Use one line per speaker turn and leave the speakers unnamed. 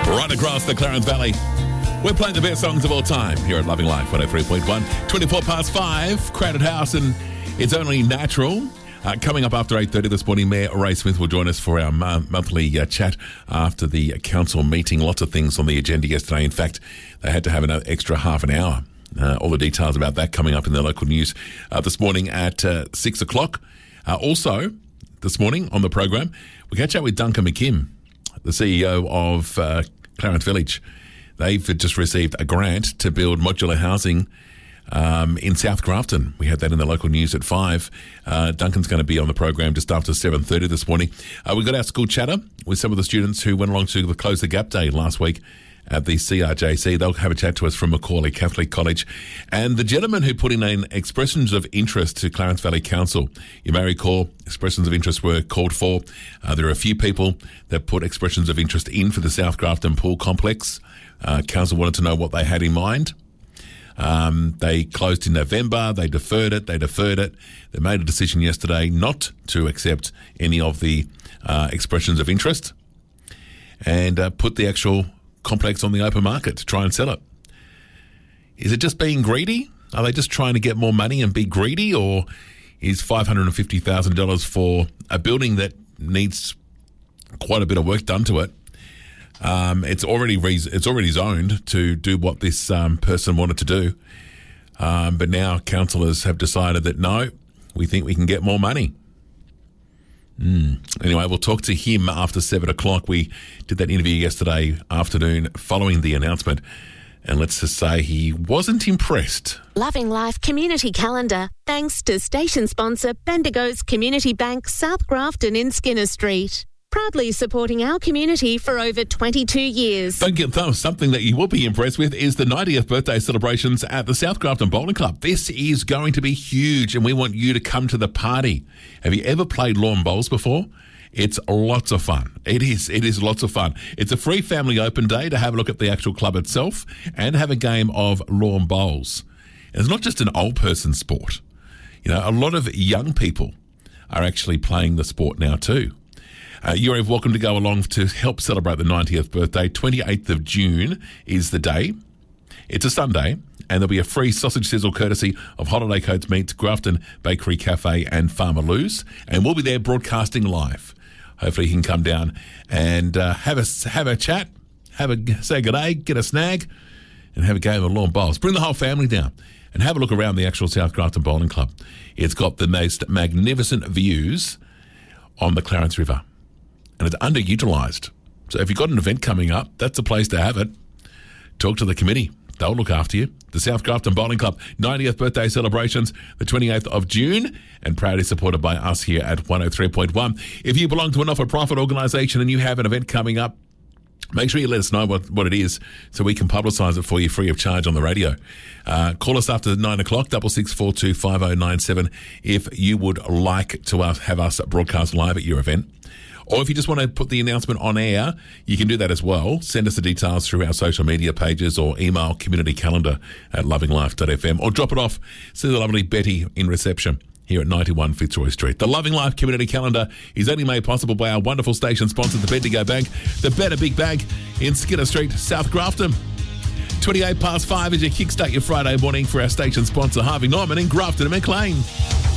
right across the Clarence Valley. We're playing the best songs of all time here at Loving Life 103.1. 24 past 5, Crowded House, and It's Only Natural. Coming up after 8:30 this morning, Mayor Ray Smith will join us for our monthly chat after the council meeting. Lots of things on the agenda yesterday. In fact, they had to have an extra half an hour. All the details about that coming up in the local news this morning at 6 o'clock. Also, this morning on the program, we catch up with Duncan McKim, the CEO of Clarence Village. They've just received a grant to build modular housing in South Grafton. We had that in the local news at 5. Duncan's going to be on the program just after 7:30 this morning. We got our school chatter with some of the students who went along to the Close the Gap Day last week at the CRJC. They'll have a chat to us from Macaulay Catholic College. And the gentleman who put in expressions of interest to Clarence Valley Council, you may recall, expressions of interest were called for. There are a few people that put expressions of interest in for the South Grafton Pool Complex. Council wanted to know what they had in mind. They closed in November. They deferred it. They made a decision yesterday not to accept any of the expressions of interest and put the actual complex on the open market to try and sell it. Is it just being greedy? Are they just trying to get more money and be greedy? Or is $550,000 for a building that needs quite a bit of work done to it? It's already zoned to do what this person wanted to do. But now councillors have decided that no, we think we can get more money. Anyway, we'll talk to him after 7 o'clock. We did that interview yesterday afternoon following the announcement. And let's just say he wasn't impressed.
Loving Life Community Calendar, thanks to station sponsor Bendigo's Community Bank, South Grafton in Skinner Street. Proudly supporting our community for over 22 years.
Don't get something that you will be impressed with is the 90th birthday celebrations at the South Grafton Bowling Club. This is going to be huge and we want you to come to the party. Have you ever played lawn bowls before? It's lots of fun. It is lots of fun. It's a free family open day to have a look at the actual club itself and have a game of lawn bowls. And it's not just an old person sport. You know, a lot of young people are actually playing the sport now too. You're welcome to go along to help celebrate the 90th birthday. 28th of June is the day. It's a Sunday, and there'll be a free sausage sizzle courtesy of Holiday Coats Meats, Grafton Bakery Cafe and Farmer Lou's, and we'll be there broadcasting live. Hopefully you can come down and have a chat, say good day, get a snag, and have a game of lawn bowls. Bring the whole family down and have a look around the actual South Grafton Bowling Club. It's got the most magnificent views on the Clarence River. And it's underutilised. So if you've got an event coming up, that's the place to have it. Talk to the committee. They'll look after you. The South Grafton Bowling Club 90th birthday celebrations, the 28th of June, and proudly supported by us here at 103.1. If you belong to a not-for-profit organisation and you have an event coming up, make sure you let us know what it is so we can publicise it for you free of charge on the radio. Call us after 9 o'clock, 6642 5097, if you would like to have us broadcast live at your event. Or if you just want to put the announcement on air, you can do that as well. Send us the details through our social media pages or email communitycalendar@lovinglife.fm or drop it off to the lovely Betty in reception here at 91 Fitzroy Street. The Loving Life Community Calendar is only made possible by our wonderful station sponsor, the Bendigo Bank, the Better Big Bank in Skinner Street, South Grafton. 28 past 5 as you kickstart your Friday morning for our station sponsor, Harvey Norman in Grafton and Maclean.